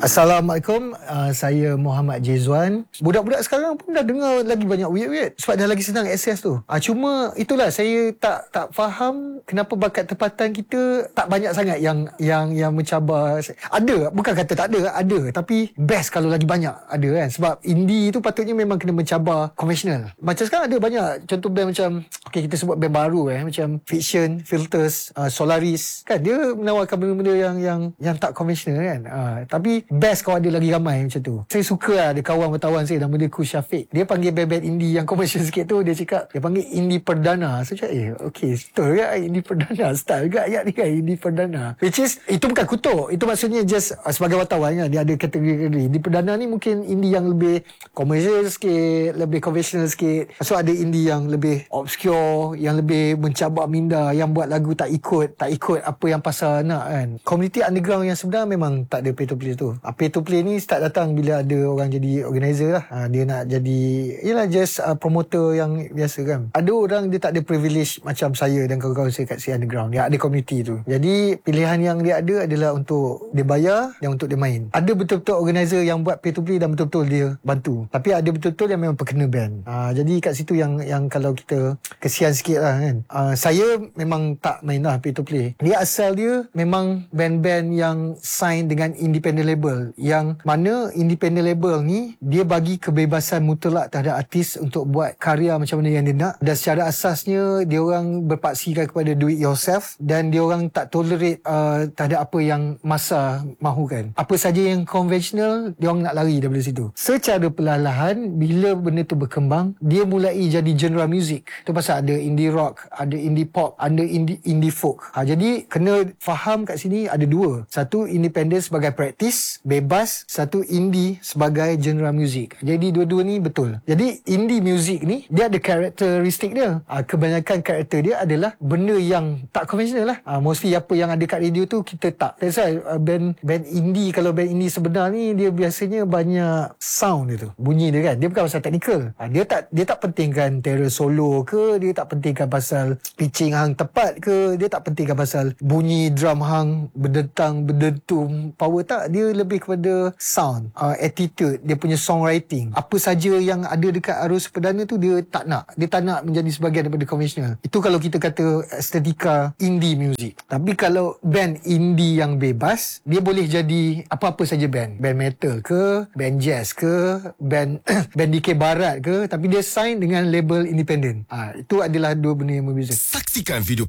Assalamualaikum, saya Muhammad Jezwan. Budak-budak sekarang pun dah dengar lagi banyak weird-weird sebab dah lagi senang akses tu. Cuma itulah saya tak faham kenapa bakat tempatan kita tak banyak sangat yang mencabar. Ada, bukan kata tak ada, tapi best kalau lagi banyak ada kan. Sebab indie tu patutnya memang kena mencabar konvensional. Macam sekarang ada banyak contoh band macam kita sebut band baru macam Fiction, Filters, Solaris kan, dia menawarkan benda-benda yang tak konvensional kan. Tapi best kalau ada lagi ramai macam tu. Saya suka ada kawan bertawan saya nama dia Kush Syafiq. Dia panggil band-band indie yang komersial sikit tu, dia panggil indie perdana. Saya cakap okay, betul ke indie perdana? Style ke ayat ni kan, indie perdana. Which is, itu bukan kutuk. Itu maksudnya just sebagai wartawan kan, dia ada kategori. Indie perdana ni mungkin indie yang lebih komersial sikit, lebih konvensional sikit. So ada indie yang lebih obscure, yang lebih mencabar minda, yang buat lagu tak ikut apa yang pasar nak kan. Komuniti underground yang sebenar memang tak ada pay to play tu. Pay to play ni start datang bila ada orang jadi organizer lah. Dia nak jadi just promoter yang biasa kan. Ada orang dia tak ada privilege macam saya dan kawan-kawan saya kat si underground. Dia ada community tu. Jadi pilihan yang dia ada adalah untuk dia bayar dan untuk dia main. Ada betul-betul organizer yang buat pay to play dan betul-betul dia bantu. Tapi ada betul-betul yang memang perkena band. Jadi kat situ yang kalau kita kesian sikit lah kan. Saya memang tak main lah pay to play. Dia asal dia memang band-band yang sign dengan independent label, yang mana independent label ni dia bagi kebebasan mutlak terhadap artis untuk buat karya macam mana yang dia nak, dan secara asasnya dia orang berpaksikan kepada do it yourself, dan dia orang tak tolerate terhadap apa yang masa mahukan. Apa saja yang konvensional dia orang nak lari daripada situ. Secara perlahan-lahan bila benda tu berkembang, dia mulai jadi genre music. Tu pasal ada indie rock, ada indie pop, ada indie folk. Jadi kena faham kat sini ada dua. Satu independent sebagai praktis bebas, satu indie sebagai genre music. Jadi dua-dua ni betul. Jadi indie music ni dia ada karakteristik dia. Kebanyakan karakter dia adalah benda yang tak konvensional lah. Mostly apa yang ada kat radio tu kita tak. That's why band indie, kalau band indie sebenar ni dia biasanya banyak sound dia tu. Bunyi dia kan. Dia bukan pasal teknikal. Dia tak pentingkan terror solo ke, dia tak pentingkan pasal pitching hang tepat ke, dia tak pentingkan pasal bunyi drum hang berdentang, berdentum, power tak. Dia lebih kepada sound, attitude, dia punya songwriting. Apa saja yang ada dekat arus perdana tu dia tak nak menjadi sebahagian daripada konvensional. Itu kalau kita kata estetika indie music. Tapi kalau band indie yang bebas, dia boleh jadi apa-apa saja band metal ke, band jazz ke, band DK barat ke, tapi dia sign dengan label independent. Itu adalah dua benda yang berbeza. Saksikan video